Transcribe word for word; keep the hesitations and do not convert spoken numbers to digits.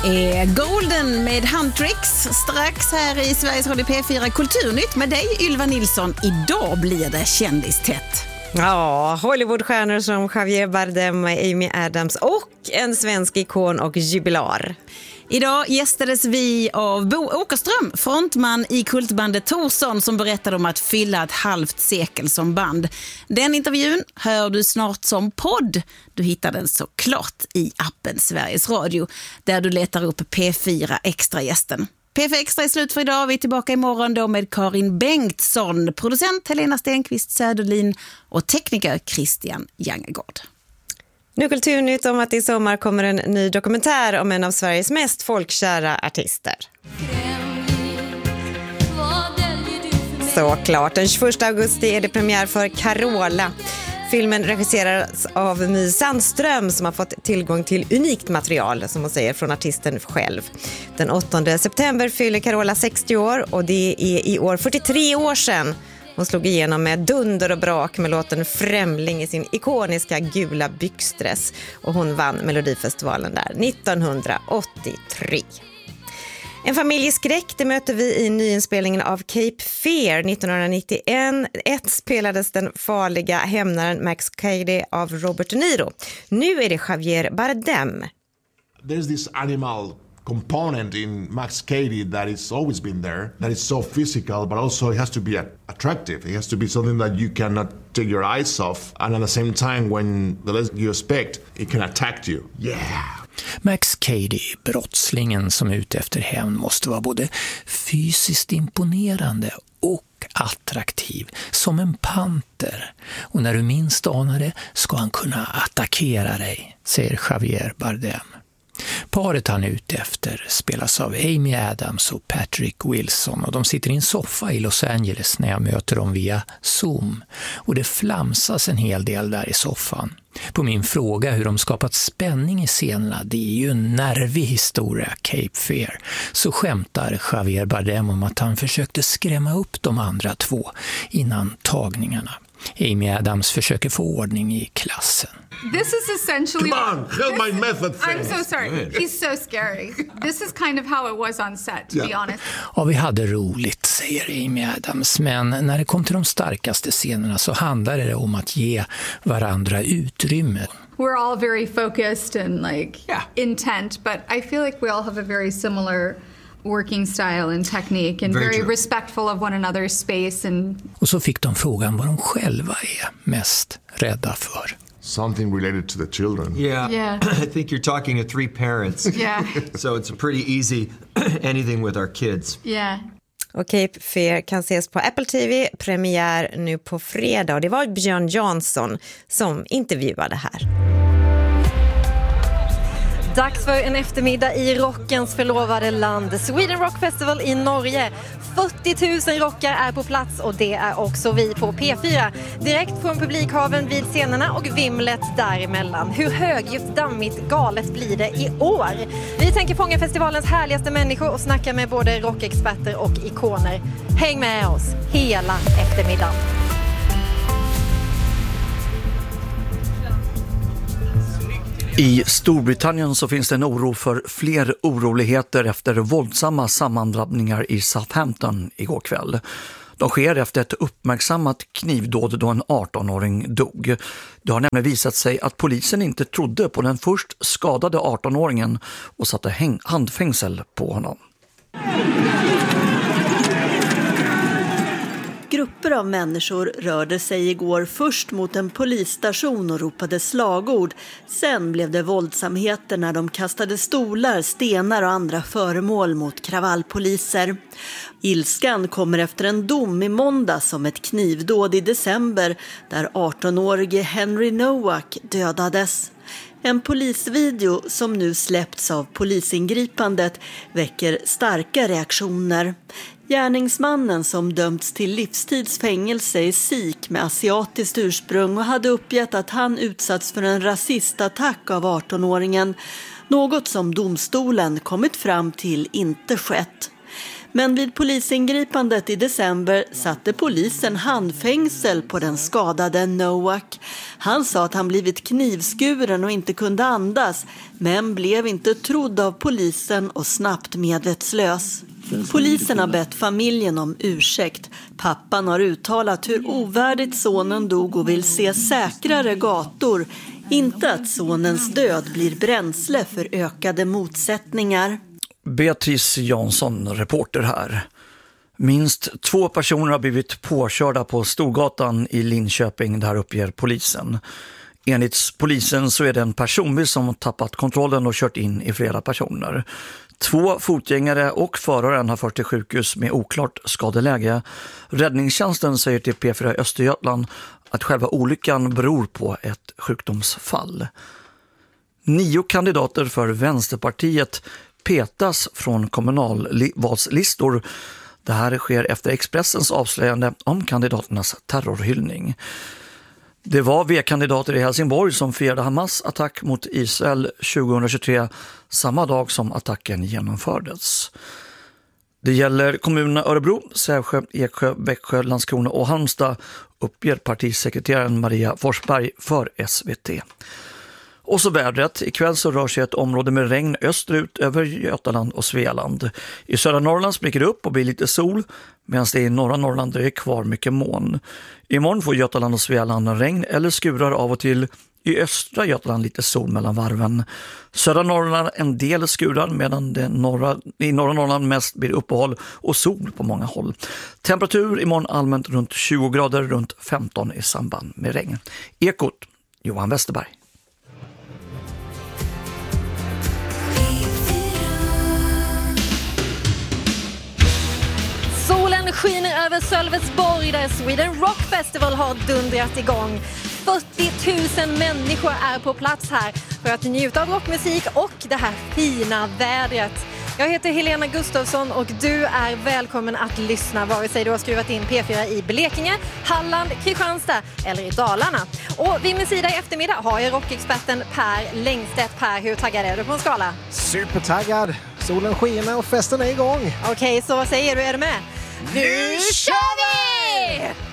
är Golden med Huntrix. Strax här i Sveriges Radio P fyra Kulturnytt med dig, Ylva Nilsson. Idag blir det kändistätt. Ja, Hollywoodstjärnor som Javier Bardem, Amy Adams och en svensk ikon och jubilar. Idag gästades vi av Bo Åkerström, frontman i kultbandet Torsson, som berättade om att fylla ett halvt sekel som band. Den intervjun hör du snart som podd. Du hittar den såklart i appen Sveriges Radio, där du letar upp P fyra Extra-gästen. P fyra Extra är slut för idag. Vi är tillbaka imorgon då med Karin Bengtsson, producent Helena Stenqvist Söderlin och tekniker Christian Jangergård. Nu Kulturnytt om att i sommar kommer en ny dokumentär om en av Sveriges mest folkkära artister. Såklart, den tjugoförsta augusti är det premiär för Carola. Filmen regisseras av My Sandström som har fått tillgång till unikt material, som hon säger, från artisten själv. Den åttonde september fyller Carola sextio år och det är i år fyrtiotre år sedan hon slog igenom med dunder och brak med låten Främling i sin ikoniska gula byxdress. Och hon vann Melodifestivalen där nittonhundraåttiotre. En familjeskräck, det möter vi i nyinspelningen av Cape Fear nittonhundranittioett. Spelades den farliga hämnaren Max Cady av Robert De Niro. Nu är det Javier Bardem. There's this animal component in Max Cady that is always been there, that is so physical, but also it has to be attractive. It has to be something that you cannot take your eyes off, and at the same time, when the less you expect, it can attack you. Yeah! Max Cady, brottslingen som är ute efter hämnd, måste vara både fysiskt imponerande och attraktiv, som en panter. Och när du minst anar det ska han kunna attackera dig, säger Javier Bardem. Paret han är ute efter spelas av Amy Adams och Patrick Wilson och de sitter i en soffa i Los Angeles när jag möter dem via Zoom. Och det flamsas en hel del där i soffan. På min fråga hur de skapat spänning i scenerna, det är ju en nervig historia, Cape Fear, så skämtar Javier Bardem om att han försökte skrämma upp de andra två innan tagningarna. Amy Adams försöker få ordning i klassen. This is essentially... Come on, help my method. I'm so sorry. He's so scary. This is kind of how it was on set, to yeah. be honest. Ja, vi hade roligt, säger Amy Adams. Men när det kom till de starkaste scenerna så handlade det om att ge varandra utrymme. We're all very focused and like yeah. intent, but I feel like we all have a very similar working style and technique and very, very respectful of one another's space. And... Och så fick de frågan vad de själva är mest rädda för. Something related to the children. Yeah, yeah. I think you're talking to three parents. Yeah. So it's pretty easy, anything with our kids. Yeah. Och Cape Fear kan ses på Apple T V, premiär nu på fredag. Och det var Björn Jansson som intervjuade här. Dags för en eftermiddag i rockens förlovade land, Sweden Rock Festival i Norge. fyrtio tusen rockar är på plats och det är också vi på P fyra. Direkt från publikhaven vid scenerna och vimlet däremellan. Hur högljutt, dammigt, galet blir det i år? Vi tänker fånga festivalens härligaste människor och snacka med både rockexperter och ikoner. Häng med oss hela eftermiddagen. I Storbritannien så finns det en oro för fler oroligheter efter våldsamma sammandrabbningar i Southampton igår kväll. De sker efter ett uppmärksammat knivdåd då en arton-åring dog. Det har nämligen visat sig att polisen inte trodde på den först skadade arton-åringen och satte häng- handfängsel på honom. Grupper av människor rörde sig igår först mot en polisstation och ropade slagord. Sen blev det våldsamheter när de kastade stolar, stenar och andra föremål mot kravallpoliser. Ilskan kommer efter en dom i måndag som ett knivdåd i december där arton-årige Henry Nowak dödades. En polisvideo som nu släppts av polisingripandet väcker starka reaktioner. Gärningsmannen som dömts till livstidsfängelse är sikh med asiatiskt ursprung och hade uppgett att han utsatts för en rasistattack av arton-åringen. Något som domstolen kommit fram till inte skett. Men vid polisingripandet i december satte polisen handfängsel på den skadade Noak. Han sa att han blivit knivskuren och inte kunde andas, men blev inte trodd av polisen och snabbt medvetslös. Polisen har bett familjen om ursäkt. Pappan har uttalat hur ovärdigt sonen dog och vill se säkrare gator. Inte att sonens död blir bränsle för ökade motsättningar. Beatrice Jansson, reporter här. Minst två personer har blivit påkörda på Storgatan i Linköping, där uppger polisen. Enligt polisen så är det en personbil som tappat kontrollen och kört in i flera personer. Två fotgängare och föraren har förts till sjukhus med oklart skadeläge. Räddningstjänsten säger till P fyra Östergötland att själva olyckan beror på ett sjukdomsfall. Nio kandidater för Vänsterpartiet petas från kommunalvalslistor. Det här sker efter Expressens avslöjande om kandidaternas terrorhyllning. Det var V-kandidater i Helsingborg som firade Hamas attack mot Israel tjugohundratjugotre, samma dag som attacken genomfördes. Det gäller kommunerna Örebro, Sävsjö, Eksjö, Växjö, Landskrona och Halmstad, uppger partisekreteraren Maria Forsberg för S V T. Och så vädret. Ikväll så rör sig ett område med regn österut över Götaland och Svealand. I södra Norrland spricker det upp och blir lite sol, medan det i norra Norrland är kvar mycket moln. Imorgon får Götaland och Svealand regn eller skurar av och till. I östra Götaland lite sol mellan varven. Södra Norrland en del skurar, medan det norra, i norra Norrland mest blir uppehåll och sol på många håll. Temperatur imorgon allmänt runt tjugo grader, runt femton i samband med regn. Ekot, Johan Westerberg. Solen skiner över Sölvesborg där Sweden Rock Festival har dundrat igång. fyrtio tusen människor är på plats här för att njuta av rockmusik och det här fina vädret. Jag heter Helena Gustafsson och du är välkommen att lyssna vare sig du har skruvat in P fyra i Blekinge, Halland, Kristianstad eller i Dalarna. Och vid min sida i eftermiddag har jag rockexperten Per Längstedt. Per, hur taggad är du på en skala? Supertaggad! Solen skiner och festen är igång. Okej, så vad säger du? Är du med? Nu kör vi!